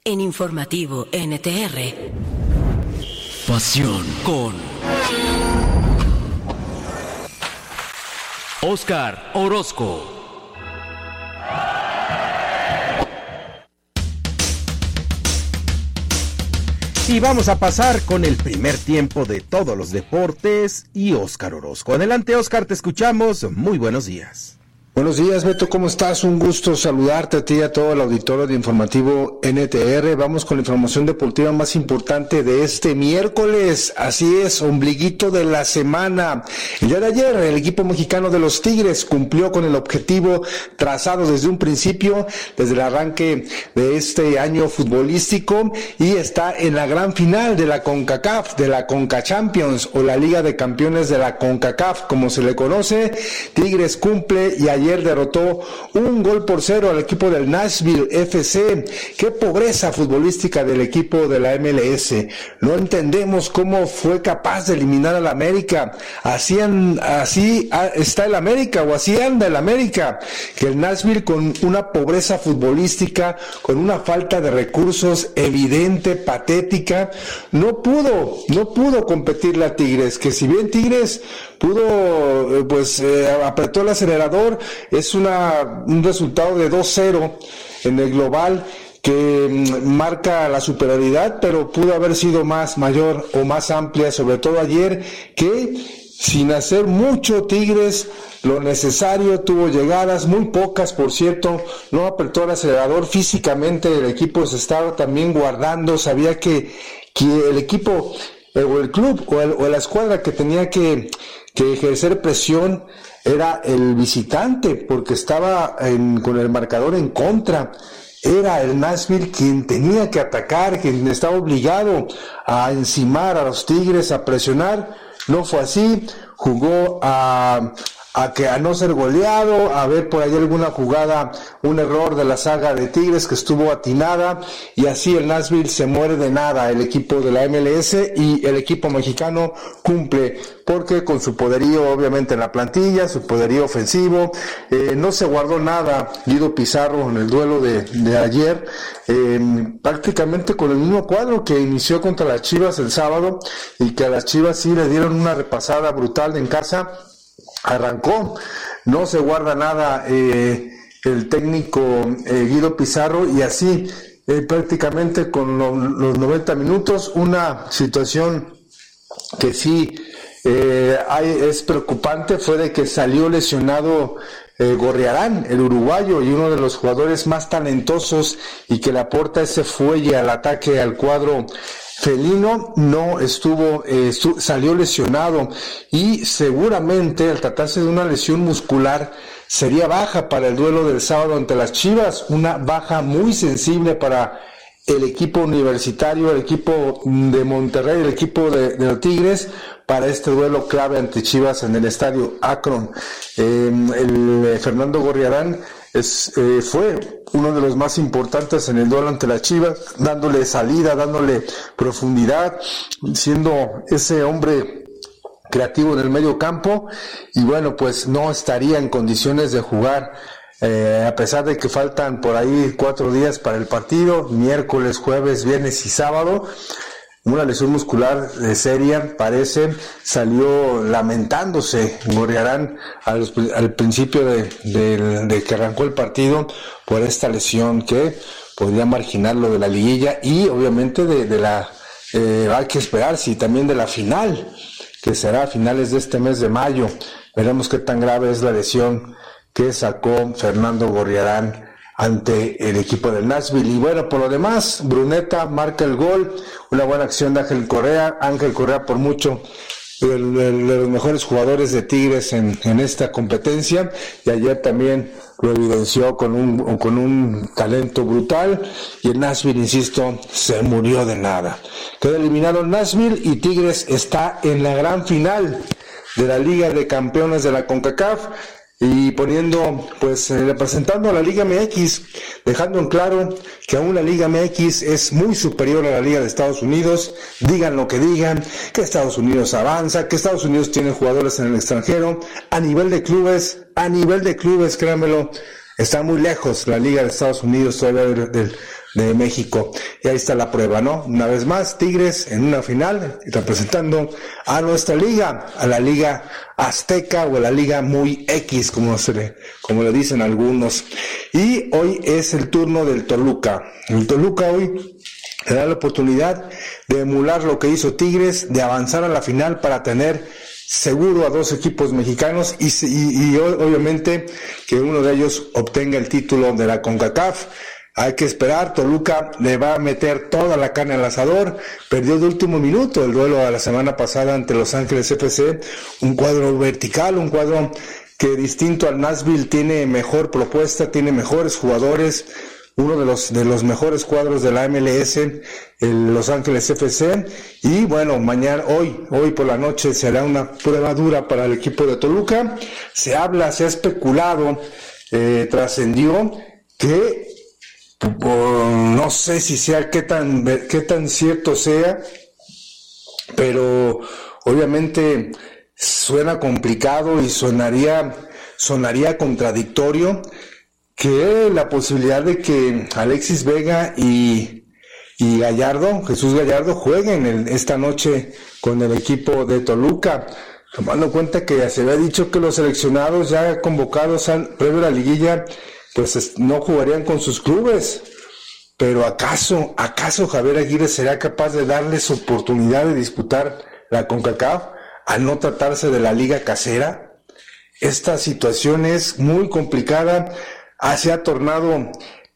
En Informativo NTR. Pasión con Óscar Orozco. Y vamos a pasar con el primer tiempo de todos los deportes y Óscar Orozco. Adelante, Óscar, te escuchamos. Muy buenos días. Buenos días, Beto, ¿cómo estás? Un gusto saludarte a ti y a todo el auditorio de Informativo NTR. Vamos con la información deportiva más importante de este miércoles. Así es, ombliguito de la semana. El día de ayer, el equipo mexicano de los Tigres cumplió con el objetivo trazado desde un principio, desde el arranque de este año futbolístico, y está en la gran final de la CONCACAF, de la CONCACHAMPIONS, o la Liga de Campeones de la CONCACAF, como se le conoce. Tigres cumple y ayer derrotó 1-0 al equipo del Nashville FC. Qué pobreza futbolística del equipo de la MLS. No entendemos cómo fue capaz de eliminar al América. Así está el América, o así anda el América. Que el Nashville, con una pobreza futbolística, con una falta de recursos evidente, patética, no pudo competirle a Tigres. Que si bien Tigres pudo, apretó el acelerador, es un resultado de 2-0 en el global, que marca la superioridad, pero pudo haber sido mayor o más amplia, sobre todo ayer, que sin hacer mucho Tigres, lo necesario, tuvo llegadas, muy pocas por cierto, no apretó el acelerador. Físicamente el equipo se estaba también guardando, sabía que el equipo, o el club, o la escuadra que tenía que ejercer presión era el visitante, porque estaba con el marcador en contra. Era el Nashville quien tenía que atacar, quien estaba obligado a encimar a los Tigres, a presionar. No fue así, jugó a no ser goleado, a ver por ahí alguna jugada, un error de la saga de Tigres que estuvo atinada, y así el Nashville se muere de nada, el equipo de la MLS, y el equipo mexicano cumple, porque con su poderío obviamente en la plantilla, su poderío ofensivo, no se guardó nada Guido Pizarro en el duelo de ayer, prácticamente con el mismo cuadro que inició contra las Chivas el sábado, y que a las Chivas sí le dieron una repasada brutal en casa. Arrancó, no se guarda nada el técnico Guido Pizarro, y así prácticamente con los 90 minutos, una situación que sí es preocupante, fue de que salió lesionado Gorriarán, el uruguayo, y uno de los jugadores más talentosos, y que le aporta ese fuelle al ataque al cuadro felino. No estuvo, salió lesionado, y seguramente al tratarse de una lesión muscular sería baja para el duelo del sábado ante las Chivas, una baja muy sensible para el equipo universitario, el equipo de Monterrey, el equipo de los Tigres, para este duelo clave ante Chivas en el estadio Akron. El Fernando Gorriarán fue uno de los más importantes en el duelo ante las Chivas, dándole salida, dándole profundidad, siendo ese hombre creativo en el medio campo, y bueno, pues no estaría en condiciones de jugar, a pesar de que faltan por ahí 4 días para el partido, miércoles, jueves, viernes y sábado. Una lesión muscular seria, parece, salió lamentándose Gorriarán al principio de que arrancó el partido por esta lesión que podría marginarlo de la liguilla, y obviamente hay que esperar si también de la final, que será a finales de este mes de mayo. Veremos qué tan grave es la lesión que sacó Fernando Gorriarán ante el equipo del Nashville. Y bueno, por lo demás, Bruneta marca el gol, una buena acción de Ángel Correa, por mucho de los mejores jugadores de Tigres en esta competencia, y ayer también lo evidenció con un talento brutal, y el Nashville, insisto, se murió de nada. Queda eliminado el Nashville, y Tigres está en la gran final de la Liga de Campeones de la CONCACAF, y representando a la Liga MX, dejando en claro que aún la Liga MX es muy superior a la Liga de Estados Unidos. Digan lo que digan, que Estados Unidos avanza, que Estados Unidos tiene jugadores en el extranjero. A nivel de clubes, créanmelo, está muy lejos la Liga de Estados Unidos todavía de México. Y ahí está la prueba, ¿no? Una vez más, Tigres en una final, representando a nuestra liga, a la Liga Azteca o a la Liga Muy X, como le dicen algunos. Y hoy es el turno del Toluca. El Toluca hoy le da la oportunidad de emular lo que hizo Tigres, de avanzar a la final para tener seguro a dos equipos mexicanos y obviamente que uno de ellos obtenga el título de la CONCACAF. Hay que esperar. Toluca le va a meter toda la carne al asador. Perdió de último minuto el duelo de la semana pasada ante Los Ángeles FC, un cuadro vertical, un cuadro que distinto al Nashville tiene mejor propuesta, tiene mejores jugadores, uno de los mejores cuadros de la MLS, el Los Ángeles FC. Y bueno, hoy por la noche será una prueba dura para el equipo de Toluca. Se ha especulado, trascendió que no sé si sea qué tan cierto sea, pero obviamente suena complicado y sonaría contradictorio que la posibilidad de que Alexis Vega y Jesús Gallardo jueguen esta noche con el equipo de Toluca, tomando en cuenta que se había dicho que los seleccionados ya convocados previo a la liguilla pues no jugarían con sus clubes. Pero ¿acaso Javier Aguirre será capaz de darles oportunidad de disputar la CONCACAF al no tratarse de la liga casera? Esta situación es muy complicada, se ha tornado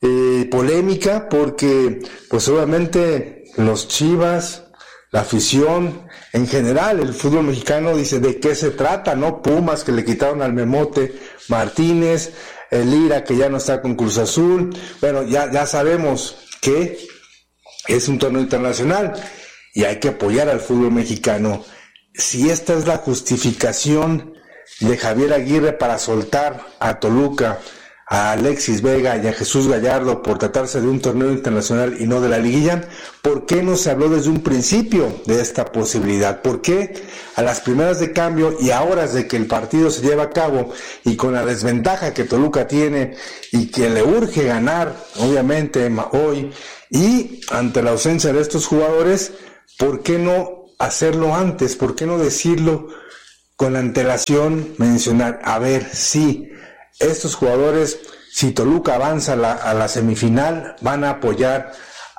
polémica porque pues obviamente los Chivas, la afición en general, el fútbol mexicano dice de qué se trata, ¿no? Pumas que le quitaron al Memote Martínez, el Lira que ya no está con Cruz Azul. Bueno, ya sabemos que es un torneo internacional y hay que apoyar al fútbol mexicano. Si esta es la justificación de Javier Aguirre para soltar a Toluca, a Alexis Vega y a Jesús Gallardo por tratarse de un torneo internacional y no de la liguilla, ¿por qué no se habló desde un principio de esta posibilidad? ¿Por qué a las primeras de cambio y a horas de que el partido se lleva a cabo y con la desventaja que Toluca tiene y que le urge ganar, obviamente, hoy, y ante la ausencia de estos jugadores, ¿por qué no hacerlo antes? ¿Por qué no decirlo con la antelación, mencionar, a ver, sí, estos jugadores, si Toluca avanza a la semifinal, van a apoyar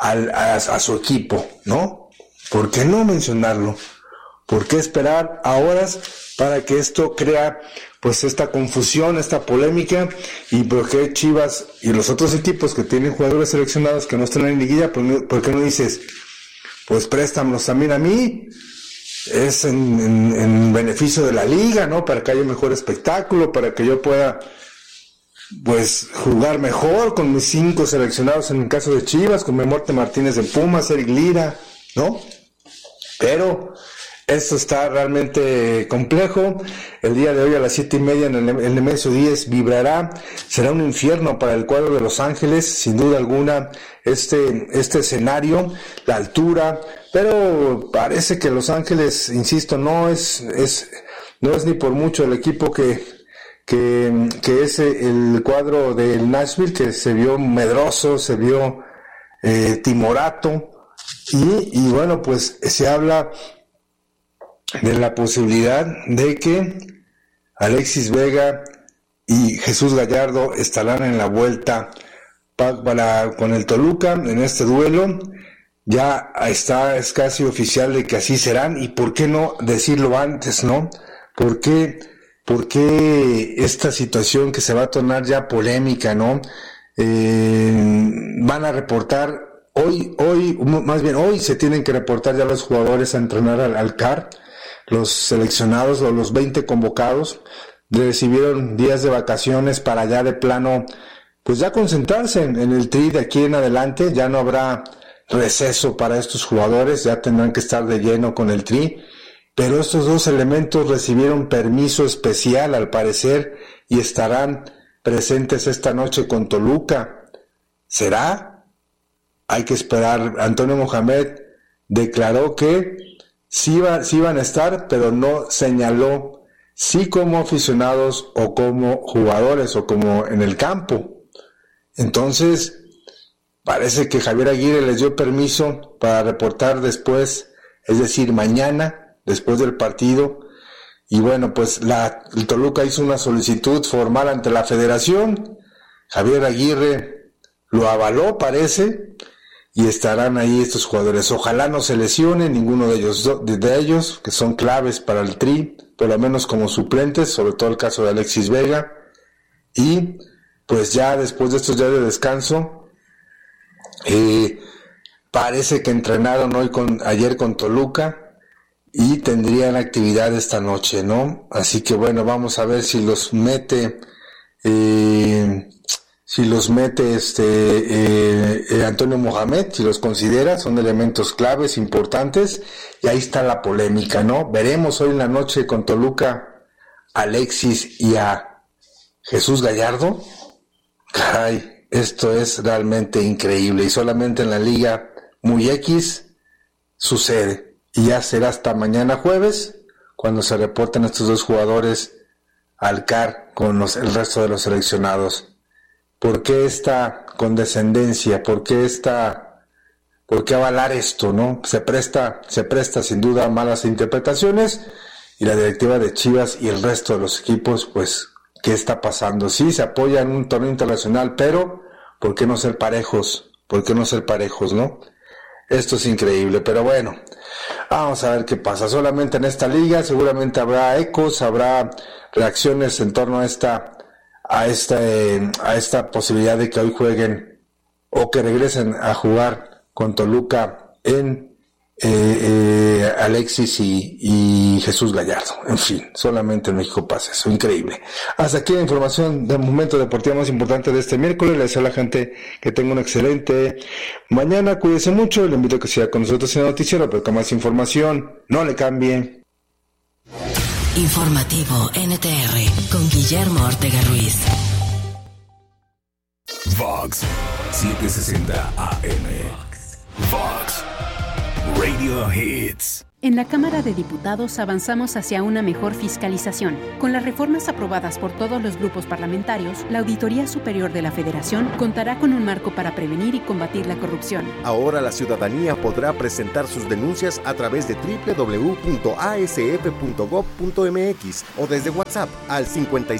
a su equipo, ¿no? ¿Por qué no mencionarlo? ¿Por qué esperar a horas para que esto crea pues esta confusión, esta polémica? Y por qué Chivas y los otros equipos que tienen jugadores seleccionados que no están en liguilla, ¿por qué no dices, pues préstamelos también a mí? Es en beneficio de la liga, ¿no? Para que haya un mejor espectáculo, para que yo pueda pues jugar mejor con mis 5 seleccionados en el caso de Chivas, con Memote Martínez de Pumas, Eric Lira, ¿no? Pero esto está realmente complejo. El día de hoy a las 7:30 en el Nemesio 10 vibrará. Será un infierno para el cuadro de Los Ángeles, sin duda alguna, este escenario, la altura, pero parece que Los Ángeles, insisto, no es ni por mucho el equipo que es el cuadro del Nashville, que se vio medroso, se vio timorato, y bueno, pues se habla de la posibilidad de que Alexis Vega y Jesús Gallardo estarán en la vuelta con el Toluca en este duelo. Ya es casi oficial de que así serán, y por qué no decirlo antes, ¿no? ¿Por qué esta situación que se va a tornar ya polémica, ¿no? Van a reportar hoy se tienen que reportar ya los jugadores a entrenar al CAR, los seleccionados o los 20 convocados recibieron días de vacaciones para ya de plano, pues ya concentrarse en el tri de aquí en adelante. Ya no habrá receso para estos jugadores, ya tendrán que estar de lleno con el tri. Pero estos 2 elementos recibieron permiso especial al parecer y estarán presentes esta noche con Toluca. ¿Será? Hay que esperar. Antonio Mohamed declaró que sí van a estar, pero no señaló si como aficionados o como jugadores o como en el campo. Entonces, Parece que Javier Aguirre les dio permiso para reportar después, es decir, mañana, después del partido. Y bueno, pues el Toluca hizo una solicitud formal ante la federación. Javier Aguirre lo avaló, parece, y estarán ahí estos jugadores. Ojalá no se lesione ninguno de ellos, que son claves para el Tri, por lo menos como suplentes, sobre todo el caso de Alexis Vega. Y pues ya después de estos días de descanso, parece que entrenaron ayer con Toluca, y tendrían actividad esta noche, ¿no? Así que bueno, vamos a ver si los mete Antonio Mohamed, si los considera, son elementos claves, importantes, y ahí está la polémica, ¿no? Veremos hoy en la noche con Toluca a Alexis y a Jesús Gallardo. Caray, esto es realmente increíble, y solamente en la Liga Muy X sucede. Y ya será hasta mañana jueves cuando se reporten estos dos jugadores al CAR con el resto de los seleccionados. ¿Por qué esta condescendencia? ¿Por qué avalar esto, no? Se presta sin duda a malas interpretaciones, y la directiva de Chivas y el resto de los equipos, pues, ¿qué está pasando? Sí, se apoya en un torneo internacional, pero ¿por qué no ser parejos? ¿Por qué no ser parejos, no? Esto es increíble, pero bueno, vamos a ver qué pasa. Solamente en esta liga seguramente habrá ecos, habrá reacciones en torno a esta posibilidad de que hoy jueguen o que regresen a jugar con Toluca en Alexis y Jesús Gallardo. En fin, solamente en México pasa eso, increíble. Hasta aquí la información del momento deportivo más importante de este miércoles. Le deseo a la gente que tenga una excelente mañana, cuídese mucho, le invito a que siga con nosotros en el noticiero, pero con más información, no le cambie. Informativo NTR con Guillermo Ortega Ruiz. Vox 760 AM. Vox Radio Hits. En la Cámara de Diputados avanzamos hacia una mejor fiscalización. Con las reformas aprobadas por todos los grupos parlamentarios, la Auditoría Superior de la Federación contará con un marco para prevenir y combatir la corrupción. Ahora la ciudadanía podrá presentar sus denuncias a través de www.asf.gov.mx o desde WhatsApp al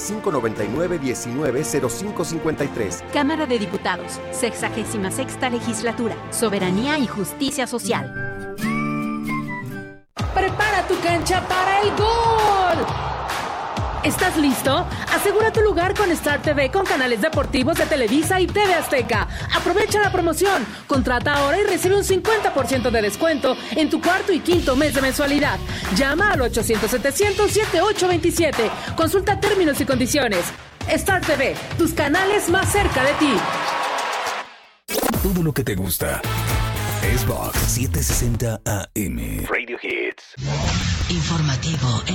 5599-190553. Cámara de Diputados, 66ª Legislatura, Soberanía y Justicia Social. ¡Prepara tu cancha para el gol! ¿Estás listo? Asegura tu lugar con Star TV con canales deportivos de Televisa y TV Azteca. Aprovecha la promoción. Contrata ahora y recibe un 50% de descuento en tu cuarto y quinto mes de mensualidad. Llama al 800-700-7827. Consulta términos y condiciones. Star TV, tus canales más cerca de ti. Todo lo que te gusta es Vox 760 AM. Radio Hits. Informativo